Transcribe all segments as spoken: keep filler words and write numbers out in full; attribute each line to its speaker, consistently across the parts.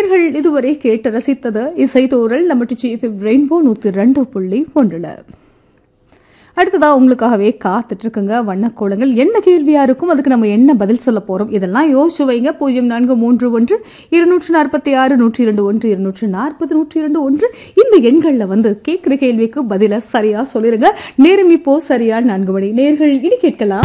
Speaker 1: நேர்கள் இதுவரை கேட்டு ரசித்தது இசைத்தோரல் நம்ம ரெயின்போ நூத்தி ரெண்டு புள்ளி ஒன்றுல. அடுத்ததா உங்களுக்காகவே காத்துட்டு இருக்குங்க வண்ணக்கோலங்கள். என்ன கேள்வியா இருக்கும், அதுக்கு நம்ம என்ன பதில் சொல்ல போறோம், இதெல்லாம் யோசிச்சு வைங்க. பூஜ்ஜியம் நான்கு மூன்று ஒன்று இருநூற்று நாற்பத்தி ஆறு நூற்றி இரண்டு ஒன்று இருநூற்று நாற்பது நூற்றி இரண்டு ஒன்று இந்த எண்கள்ல வந்து கேட்கிற கேள்விக்கு பதில சரியா சொல்லிருங்க. நேரம் இப்போ சரியா நான்கு மணி. நேர்கள் இனி கேட்கலாம்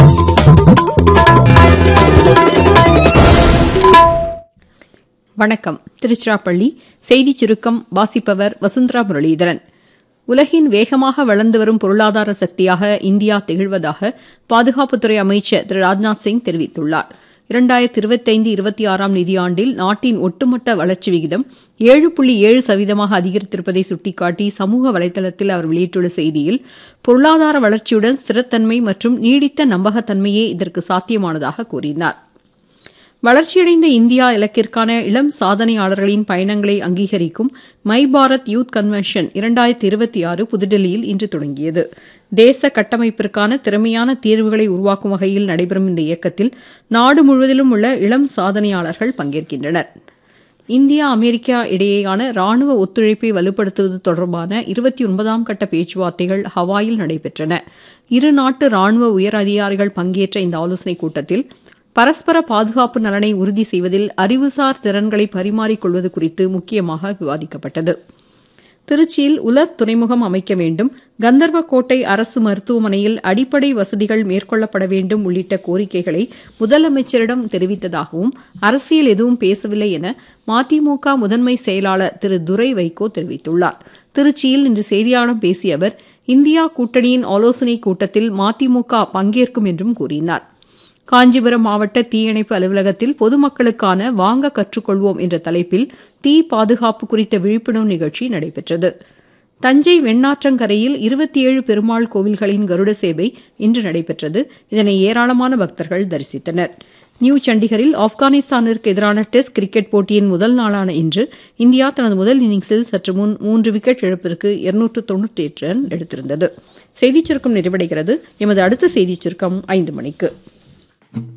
Speaker 2: வணக்கம். திருச்சிராப்பள்ளி செய்தி சுருக்கம் வாசிப்பவர் வசுந்தரா முரளிதரன். உலகின் வேகமாக வளர்ந்து வரும் பொருளாதார சக்தியாக இந்தியா திகழ்வதாக பாதுகாப்புத்துறை அமைச்சர் திரு ராஜ்நாத் சிங் தெரிவித்துள்ளார். இரண்டாயிரத்தி இருபத்தைந்து இருபத்தி ஆறாம் நிதியாண்டில் நாட்டின் ஒட்டுமொத்த வளர்ச்சி விகிதம் ஏழு புள்ளி ஏழு சதவீதமாக அதிகரித்திருப்பதை சுட்டிக்காட்டி சமூக வலைதளத்தில் அவர் வெளியிட்டுள்ள செய்தியில், பொருளாதார வளர்ச்சியுடன் ஸ்திரத்தன்மை மற்றும் நீடித்த நம்பகத்தன்மையே இதற்கு சாத்தியமானதாக கூறினார். வளர்ச்சியடைந்த இந்தியா இலக்கிற்கான இளம் சாதனையாளர்களின் பயணங்களை அங்கீகரிக்கும் மை பாரத் யூத் கன்வென்ஷன் இரண்டாயிரத்தி இருபத்தி ஆறு புதுடெல்லியில் இன்று தொடங்கியது. தேச கட்டமைப்பிற்கான திறமையான தீர்வுகளை உருவாக்கும் வகையில் நடைபெறும் இந்த இயக்கத்தில் நாடு முழுவதிலும் உள்ள இளம் சாதனையாளர்கள் பங்கேற்கின்றனர். இந்தியா அமெரிக்கா இடையேயான ராணுவ ஒத்துழைப்பை வலுப்படுத்துவது தொடர்பான இருபத்தி ஒன்பதாம் கட்ட பேச்சுவார்த்தைகள் ஹவாயில் நடைபெற்றன. இரு நாட்டு ராணுவ உயர் அதிகாரிகள் பங்கேற்ற இந்த ஆலோசனைக் கூட்டத்தில் பரஸ்பர பாதுகாப்பு நலனை உறுதி செய்வதில் அறிவுசார் திறன்களை பரிமாறிக்கொள்வது குறித்து முக்கியமாக விவாதிக்கப்பட்டது. திருச்சியில் உலர் துறைமுகம் அமைக்க வேண்டும், கந்தர்வக்கோட்டை அரசு மருத்துவமனையில் அடிப்படை வசதிகள் மேற்கொள்ளப்பட வேண்டும் உள்ளிட்ட கோரிக்கைகளை முதலமைச்சரிடம் தெரிவித்ததாகவும் அரசியல் எதுவும் பேசவில்லை என மதிமுக முதன்மை செயலாளர் திரு துரை வைகோ தெரிவித்துள்ளார். திருச்சியில் இன்று செய்தியாளர்களிடம் பேசிய அவர், இந்தியா கூட்டணியின் ஆலோசனைக் கூட்டத்தில் மதிமுக பங்கேற்கும் என்றும் கூறினார். காஞ்சிபுரம் மாவட்ட தீயணைப்பு அலுவலகத்தில் பொதுமக்களுக்கான வாங்க கற்றுக்கொள்வோம் என்ற தலைப்பில் தீ பாதுகாப்பு குறித்த விழிப்புணர்வு நிகழ்ச்சி நடைபெற்றது. தஞ்சை வெண்ணாற்றங்கரையில் இருபத்தி ஏழு பெருமாள் கோவில்களின் கருட சேவை இன்று நடைபெற்றது. இதனை ஏராளமான பக்தர்கள் தரிசித்தனர். நியூ சண்டிகரில் ஆப்கானிஸ்தானிற்கு எதிரான டெஸ்ட் கிரிக்கெட் போட்டியின் முதல் நாளான இன்று இந்தியா தனது முதல் இன்னிங்ஸில் சற்று முன் மூன்று விக்கெட் இழப்பிற்கு இருநூற்று தொன்னூற்றி எட்டு ரன் எடுத்திருந்தது. செய்திச் சுருக்கம் நிறைவடைகிறது. எமது அடுத்த செய்திச் சுருக்கம் ஐந்து மணிக்கு.